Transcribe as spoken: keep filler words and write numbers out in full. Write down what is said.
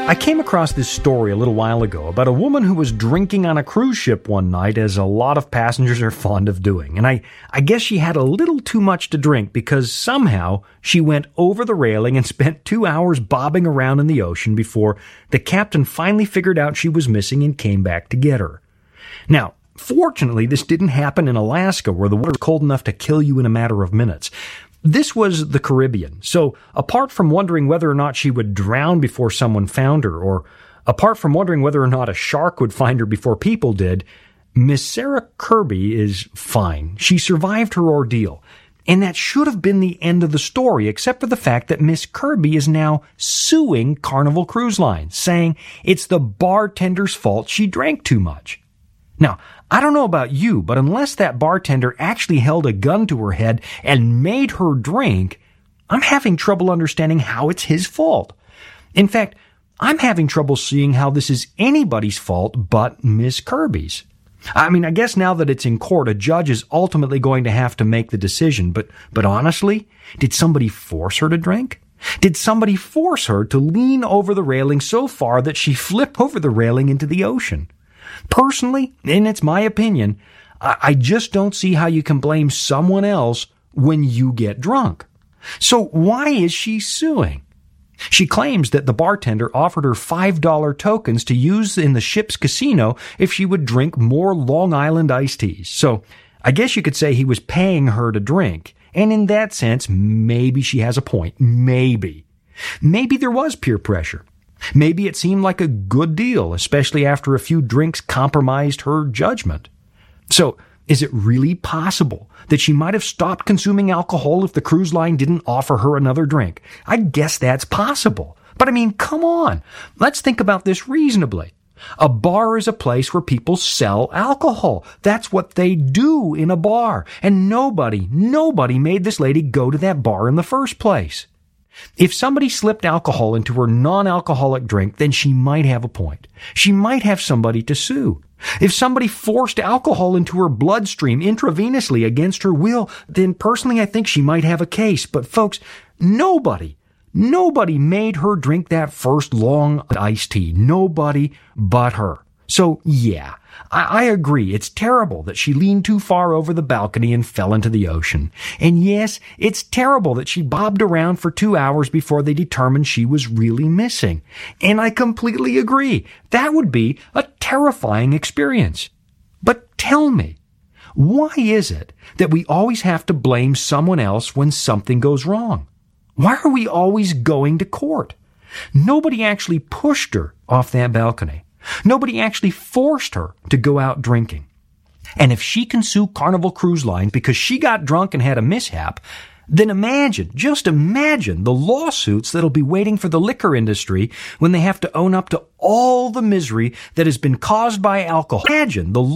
I came across this story a little while ago about a woman who was drinking on a cruise ship one night, as a lot of passengers are fond of doing. And I, I guess she had a little too much to drink because somehow she went over the railing and spent two hours bobbing around in the ocean before the captain finally figured out she was missing and came back to get her. Now, fortunately, this didn't happen in Alaska, where the water is cold enough to kill you in a matter of minutes. This was the Caribbean, so apart from wondering whether or not she would drown before someone found her, or apart from wondering whether or not a shark would find her before people did, Miss Sarah Kirby is fine. She survived her ordeal. And that should have been the end of the story, except for the fact that Miss Kirby is now suing Carnival Cruise Line, saying it's the bartender's fault she drank too much. Now, I don't know about you, but unless that bartender actually held a gun to her head and made her drink, I'm having trouble understanding how it's his fault. In fact, I'm having trouble seeing how this is anybody's fault but Miss Kirby's. I mean, I guess now that it's in court, a judge is ultimately going to have to make the decision, but, but honestly, did somebody force her to drink? Did somebody force her to lean over the railing so far that she flipped over the railing into the ocean? Personally, and it's my opinion, I just don't see how you can blame someone else when you get drunk. So why is she suing? She claims that the bartender offered her five dollar tokens to use in the ship's casino if she would drink more Long Island iced teas. So I guess you could say he was paying her to drink. And in that sense, maybe she has a point. Maybe. Maybe there was peer pressure. Maybe it seemed like a good deal, especially after a few drinks compromised her judgment. So, is it really possible that she might have stopped consuming alcohol if the cruise line didn't offer her another drink? I guess that's possible. But I mean, come on. Let's think about this reasonably. A bar is a place where people sell alcohol. That's what they do in a bar. And nobody, nobody made this lady go to that bar in the first place. If somebody slipped alcohol into her non-alcoholic drink, then she might have a point. She might have somebody to sue. If somebody forced alcohol into her bloodstream intravenously against her will, then personally I think she might have a case. But folks, nobody, nobody made her drink that first long iced tea. Nobody but her. So yeah, I, I agree. It's terrible that she leaned too far over the balcony and fell into the ocean. And yes, it's terrible that she bobbed around for two hours before they determined she was really missing. And I completely agree. That would be a terrifying experience. But tell me, why is it that we always have to blame someone else when something goes wrong? Why are we always going to court? Nobody actually pushed her off that balcony. Nobody actually forced her to go out drinking. And if she can sue Carnival Cruise Line because she got drunk and had a mishap, then imagine, just imagine the lawsuits that'll be waiting for the liquor industry when they have to own up to all the misery that has been caused by alcohol. Imagine the